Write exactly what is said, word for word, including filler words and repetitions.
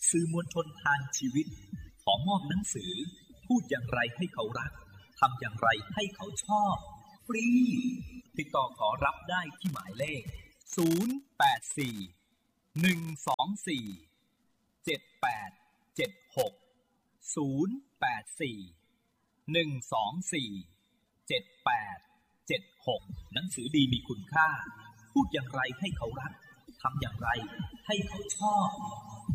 สื่อมวลชนทางชีวิตขอมอบหนังสือพูดอย่างไรให้เขารักทำอย่างไรให้เขาชอบฟรีติดต่อขอรับได้ที่หมายเลขศูนย์ แปด สี่ หนึ่ง สอง สี่ เจ็ด แปด เจ็ด หก ศูนย์ แปด สี่ หนึ่ง สอง สี่ เจ็ด แปด เจ็ด หกหนังสือดีมีคุณค่าพูดอย่างไรให้เขารักทำอย่างไรให้เขาชอบ